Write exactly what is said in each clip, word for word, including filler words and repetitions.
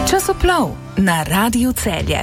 Časoplov na Radiu Celje.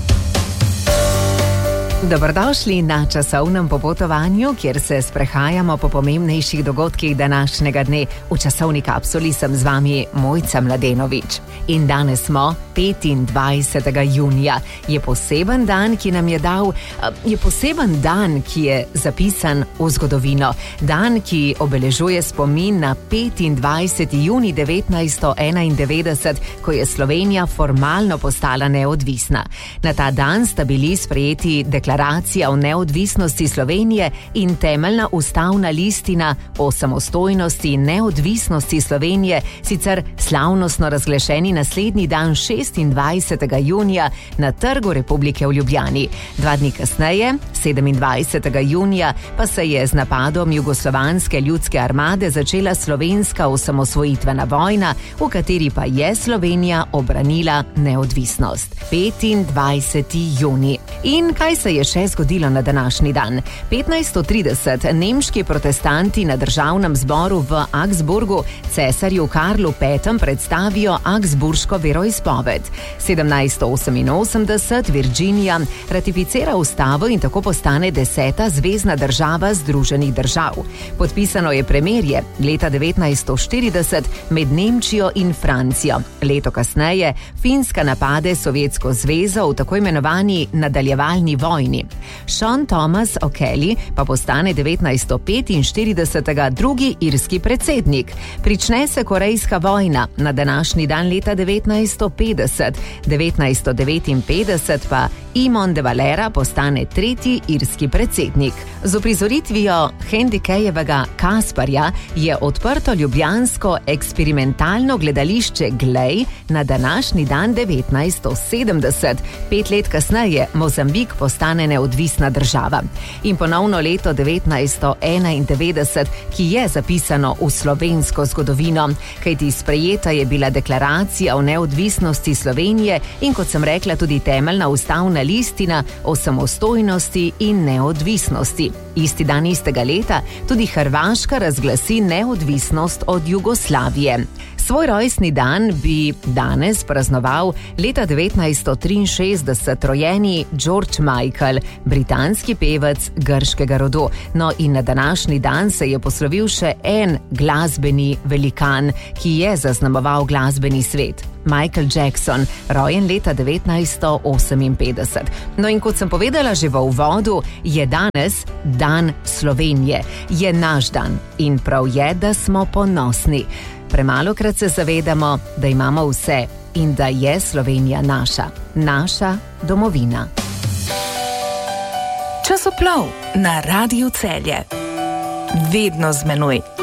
Dobrodošli na časovnem popotovanju, kjer se sprehajamo po pomembnejših dogodkih današnjega dne. V časovni kapsuli sem z vami Mojca Mladenovič. In danes smo petindvajsetega junija. Je poseben dan, ki nam je dal, je poseben dan, ki je zapisan v zgodovino. Dan, ki obeležuje spomin na petindvajseti junij devetnajststo enaindevetdeset, ko je Slovenija formalno postala neodvisna. Na ta dan sta bili sprejeti deklaracija o neodvisnosti Slovenije in temeljna ustavna listina o samostojnosti in neodvisnosti Slovenije, sicer slavnostno razglašeni naslednji dan šestindvajsetega junija na Trgu Republike v Ljubljani. Dva dni kasneje, sedemindvajsetega junija, pa se je z napadom Jugoslovanske ljudske armade začela slovenska osamosvojitvena vojna, v kateri pa je Slovenija obranila neodvisnost. petindvajseti junij. In kaj se je še zgodilo na današnji dan? petnajststo trideset nemški protestanti na državnem zboru v Augsburgu cesarju Karlu petem predstavijo Augsburško veroizpoved. sedemnajststo oseminosemdeset Virginija ratificira ustavo in tako postane deseta zvezna država Združenih držav. Podpisano je premirje leta devetnajststo štirideset med Nemčijo in Francijo. Leto kasneje Finska napade Sovjetsko zvezo v tako imenovani nadaljevalni vojni. Sean Thomas O'Kelly pa postane devetnajststo petinštiridesetega drugi irski predsednik. Prične se Korejska vojna na današnji dan leta devetnajststo petdeset. devetnajststo devetinpetdeset pa Imon de Valera postane tretji irski predsednik. Z uprizoritvijo Handikejevega Kasparja je odprto ljubljansko eksperimentalno gledališče Glej na današnji dan devetnajststo sedemdeset. Pet let kasneje Mozambik postane neodvisna država. In ponovno leto devetnajststo enaindevetdeset, ki je zapisano v slovensko zgodovino, kajti sprejeta je bila deklaracija o neodvisnosti Slovenije in, kot sem rekla, tudi temeljna ustavna listina o samostojnosti in neodvisnosti. Isti dan istega leta tudi Hrvaška razglasi neodvisnost od Jugoslavije. Svoj rojstni dan bi danes praznoval leta devetnajststo triinšestdeset rojeni George Michael, britanski pevec grškega rodu. No, in na današnji dan se je poslovil še en glasbeni velikan, ki je zaznamoval glasbeni svet. Michael Jackson, rojen leta devetnajststo oseminpetdeset. No, in kot sem povedala že v uvodu, je danes dan Slovenije. Je naš dan in prav je, da smo ponosni. Premalokrat se zavedamo, da imamo vse in da je Slovenija naša, naša domovina. Časoplov na Radiu Celje. Vedno z menoj.